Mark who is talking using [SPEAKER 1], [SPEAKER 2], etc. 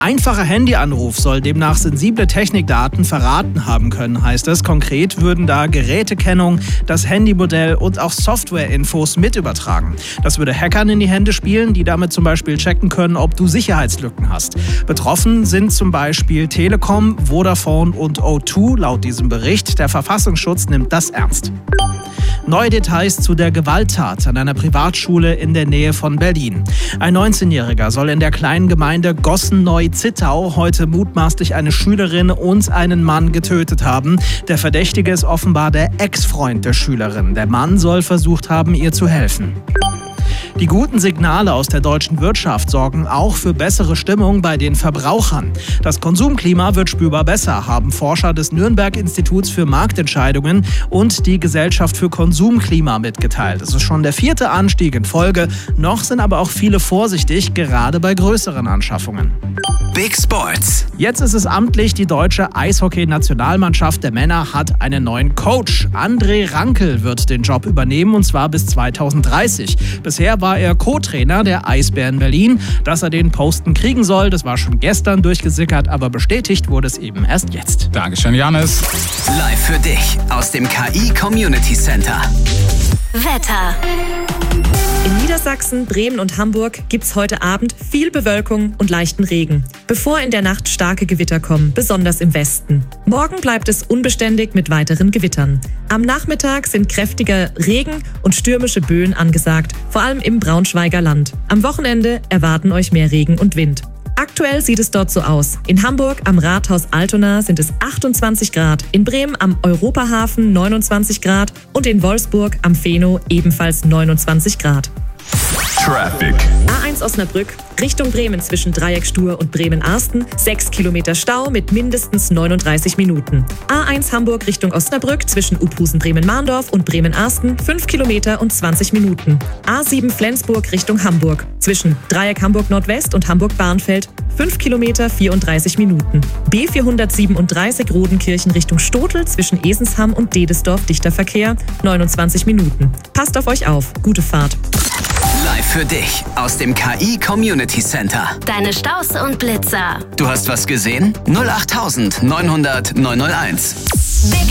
[SPEAKER 1] einfacher Handyanruf soll demnach sensible Technikdaten verraten haben können, heißt es. Konkret würden da Gerätekennung, das Handymodell und auch Softwareinfos mit übertragen. Das würde Hackern in die Hände spielen, die damit zum Beispiel checken können, ob du Sicherheitslücken hast. Betroffen sind zum Beispiel Telekom, Vodafone und O2 laut diesem Bericht. Der Verfassungsschutz nimmt das ernst. Neue Details zu der Gewalttat an einer Privatschule in der Nähe von Berlin. Ein 19-Jähriger soll in der kleinen Gemeinde Gossen-Neu-Zittau heute mutmaßlich eine Schülerin und einen Mann getötet haben. Der Verdächtige ist offenbar der Ex-Freund der Schülerin. Der Mann soll versucht haben, ihr zu helfen. Die guten Signale aus der deutschen Wirtschaft sorgen auch für bessere Stimmung bei den Verbrauchern. Das Konsumklima wird spürbar besser, haben Forscher des Nürnberg-Instituts für Marktentscheidungen und die Gesellschaft für Konsumklima mitgeteilt. Es ist schon der 4. Anstieg in Folge. Noch sind aber auch viele vorsichtig, gerade bei größeren Anschaffungen.
[SPEAKER 2] Big Sports.
[SPEAKER 1] Jetzt ist es amtlich, die deutsche Eishockey-Nationalmannschaft der Männer hat einen neuen Coach. André Rankel wird den Job übernehmen, und zwar bis 2030. Bisher war er Co-Trainer der Eisbären Berlin. Dass er den Posten kriegen soll, das war schon gestern durchgesickert, aber bestätigt wurde es eben erst jetzt.
[SPEAKER 3] Dankeschön, Janis.
[SPEAKER 2] Live für dich aus dem KI Community Center.
[SPEAKER 4] Wetter. In Niedersachsen, Bremen und Hamburg gibt's heute Abend viel Bewölkung und leichten Regen, bevor in der Nacht starke Gewitter kommen, besonders im Westen. Morgen bleibt es unbeständig mit weiteren Gewittern. Am Nachmittag sind kräftiger Regen und stürmische Böen angesagt, vor allem im Braunschweiger Land. Am Wochenende erwarten euch mehr Regen und Wind. Aktuell sieht es dort so aus. In Hamburg am Rathaus Altona sind es 28 Grad, in Bremen am Europahafen 29 Grad und in Wolfsburg am Feno ebenfalls 29 Grad.
[SPEAKER 3] Traffic.
[SPEAKER 4] A1 Osnabrück, Richtung Bremen zwischen Dreieckstuhr und Bremen-Arsten, 6 Kilometer Stau mit mindestens 39 Minuten. A1 Hamburg Richtung Osnabrück zwischen Uphusen-Bremen-Mahndorf und Bremen-Arsten, 5 Kilometer und 20 Minuten. A7 Flensburg Richtung Hamburg zwischen Dreieck Hamburg-Nordwest und Hamburg-Barnfeld, 5 Kilometer 34 Minuten. B437 Rodenkirchen Richtung Stotel zwischen Esensham und Dedesdorf dichter Verkehr, 29 Minuten. Passt auf euch auf. Gute Fahrt.
[SPEAKER 2] Live für dich aus dem KI Community Center.
[SPEAKER 5] Deine Staus und Blitzer.
[SPEAKER 2] Du hast was gesehen? 08900 901.
[SPEAKER 5] Big